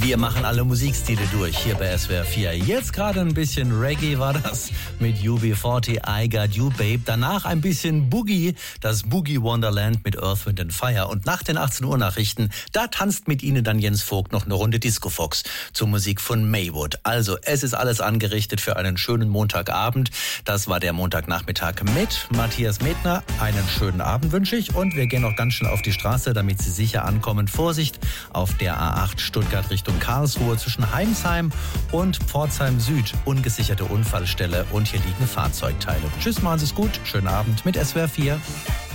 Wir machen alle Musikstile durch hier bei SWR 4. Jetzt gerade ein bisschen Reggae war das mit UB40, I Got You Babe. Danach ein bisschen Boogie, das Boogie Wonderland mit Earth, Wind & Fire. Und nach den 18 Uhr Nachrichten, da tanzt mit Ihnen dann Jens Vogt noch eine Runde Disco Fox zur Musik von Maywood. Also es ist alles angerichtet für einen schönen Montagabend. Das war der Montagnachmittag mit Matthias Medtner. Einen schönen Abend wünsche ich und wir gehen noch ganz schnell auf die Straße, damit Sie sicher ankommen. Vorsicht auf der A8 Stuttgart Richtung Karlsruhe zwischen Heimsheim und Pforzheim Süd. Ungesicherte Unfallstelle und hier liegen Fahrzeugteile. Tschüss, machen Sie es gut. Schönen Abend mit SWR 4.